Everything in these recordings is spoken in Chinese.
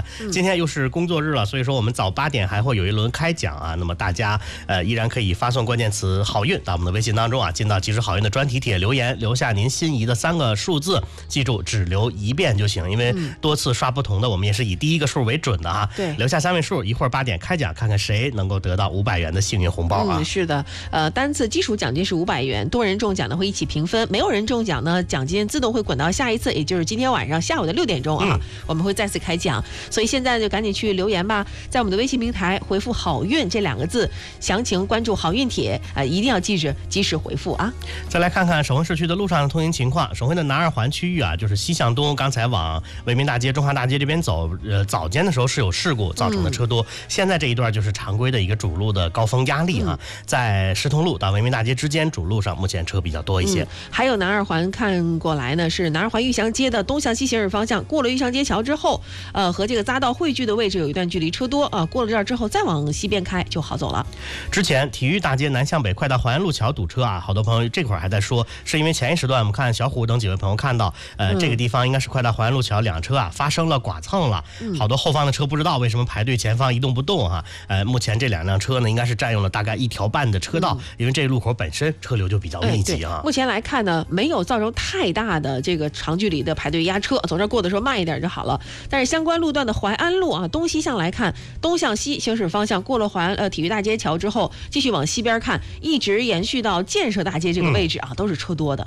啊。今天又是工作日了，所以说我们早8点还会有一轮开讲啊。那么大家依然可以发送关键词好运到我们的微信当中啊，进到即时好运的专题帖留言，留下您心仪的3个数字，记住只留1遍就行，因为多次刷不同的，我们也是以第一个数为准的啊。 对， 留下3位数，一会儿8点开讲，看看谁能够得到500元的幸运红包啊。 是的，单次基础奖金是500元，多人中奖呢会一起平分，没有人中奖呢，奖金自动会滚到下一次，也就是今天晚上下午的6点钟啊，我们会再次开奖。所以现在就赶紧去留言吧，在我们的微信平台回复好运这2个字，详情关注好运帖，一定要记着及时回复啊。 再来看看省会市区的路上的通行情况。省会的南2环区域啊，就是西向东，刚才往为民大街、中华大街这边走，早间的时候是有事故造成的车多，现在这一段就是常规的一个主路的高峰压力啊，在石通路到为民大街之间主路上目前车比较多一些。 还有南2环看过来呢，是南2环玉祥街的东向西行驶方向，过了玉祥街桥之后，和这个匝道汇聚的位置有一段距离车多啊，过了这儿之后再往西边开就好走了。 之前体育大街南向北快到淮安路桥堵车啊，好多朋友这会儿还在说，是因为前一时段我们看小虎等几位朋友看到，这个地方应该是快到淮安路桥2车啊发生了剐蹭了，好多后方的车不知道为什么排队前方一动不动哈。目前这2辆车呢，应该是占用了大概1条半的车道，因为这个路口本身车流就比较密集啊。 目前来看呢，没有造成太大的这个长距离的排队压车，从这儿过的时候慢一点就好了。但是相关路段的淮安路啊，东西向来看，东向西行驶方向过了体育大街桥之后，继续往西边看，一直延续到建设大街这个位置啊，都是车多的。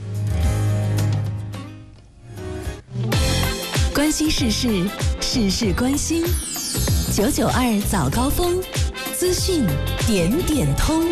关心时事，事事关心。992早高峰，资讯点点通。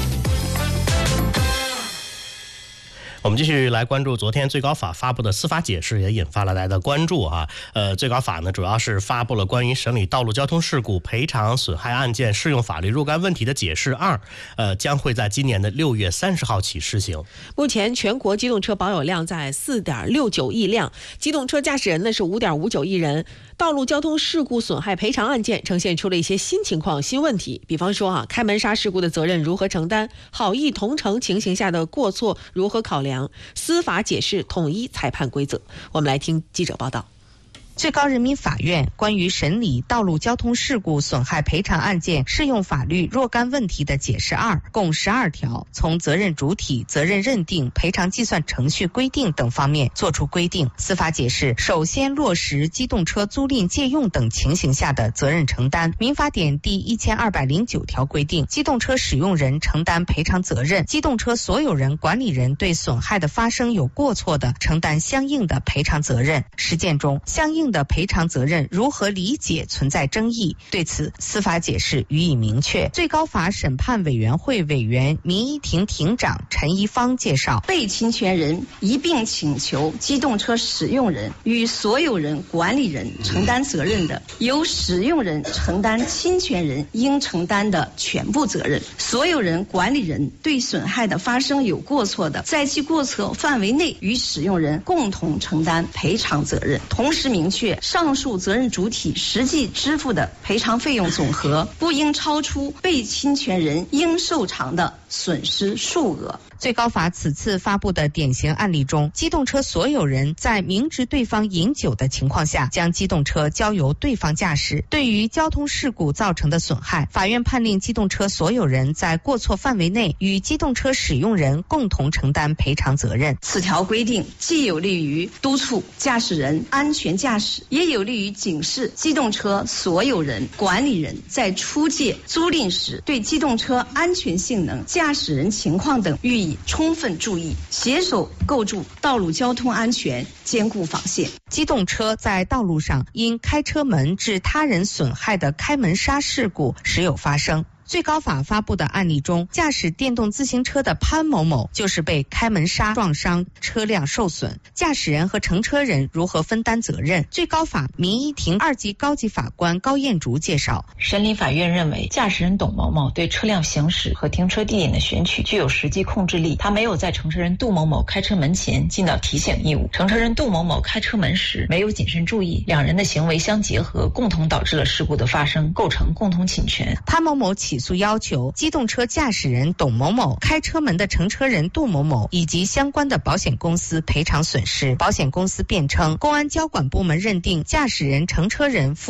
我们继续来关注昨天最高法发布的司法解释，也引发了大家的关注啊。最高法呢主要是发布了关于审理道路交通事故赔偿损害案件适用法律若干问题的解释2，将会在今年的6月30号起施行。 目前全国机动车保有量在 4.69 亿辆，机动车驾驶人呢是 5.59 亿人。道路交通事故损害赔偿案件呈现出了一些新情况、新问题，比方说开门刹事故的责任如何承担，好意同乘情形下的过错如何考量，司法解释统一裁判规则。我们来听记者报道。 最高人民法院关于审理道路交通事故损害赔偿案件适用法律若干问题的解释2共12条，从责任主体、责任认定、赔偿计算程序规定等方面作出规定。司法解释首先落实机动车租赁借用等情形下的责任承担。民法典第1209条规定，机动车使用人承担赔偿责任，机动车所有人、管理人对损害的发生有过错的，承担相应的赔偿责任。实践中，相应的赔偿责任如何理解存在争议，对此司法解释予以明确。最高法审判委员会委员、民一庭庭长陈一方介绍， 被侵权人一并请求机动车使用人与所有人、管理人承担责任的，由使用人承担侵权人应承担的全部责任；所有人、管理人对损害的发生有过错的，在其过错范围内与使用人共同承担赔偿责任。同时明确上述责任主体实际支付的赔偿费用总和不应超出被侵权人应受偿的损失数额。 最高法此次发布的典型案例中，机动车所有人在明知对方饮酒的情况下，将机动车交由对方驾驶。对于交通事故造成的损害，法院判令机动车所有人在过错范围内与机动车使用人共同承担赔偿责任。 此条规定既有利于督促驾驶人安全驾驶，也有利于警示机动车所有人、管理人在出借、租赁时对机动车安全性能、驾驶人情况等予以充分注意，携手构筑道路交通安全坚固防线。 机动车在道路上因开车门致他人损害的开门刹事故时有发生。最高法发布的案例中，驾驶电动自行车的潘某某就是被开门刹撞伤，车辆受损，驾驶人和乘车人如何分担责任？最高法民一庭2级高级法官高艳竹介绍， 审理法院认为，驾驶人董某某对车辆行驶和停车地点的选取具有实际控制力，他没有在乘车人杜某某开车门前尽到提醒义务，乘车人杜某某开车门时没有谨慎注意，两人的行为相结合，共同导致了事故的发生，构成共同侵权。 潘某某起诉要求机动车驾驶人董某某、开车门的乘车人杜某某以及相关的保险公司赔偿损失。保险公司辩称，公安交管部门认定驾驶人、乘车人